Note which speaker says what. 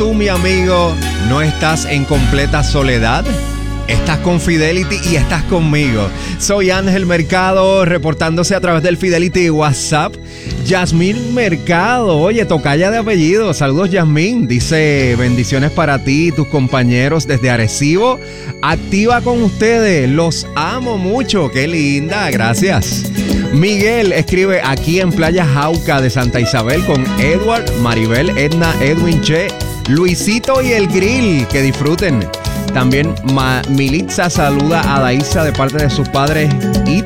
Speaker 1: tú, mi amigo, no estás en completa soledad. Estás con Fidelity y estás conmigo. Soy Ángel Mercado, reportándose a través del Fidelity WhatsApp. Yasmín Mercado, oye, tocaya de apellido. Saludos, Yasmín. Dice, bendiciones para ti y tus compañeros desde Arecibo. Activa con ustedes, los amo mucho. Qué linda, gracias. Miguel escribe aquí en Playa Jauca de Santa Isabel con Edward, Maribel, Edna, Edwin, Che, Luisito y el Grill. Que disfruten. También Militza saluda a Daisa de parte de sus padres y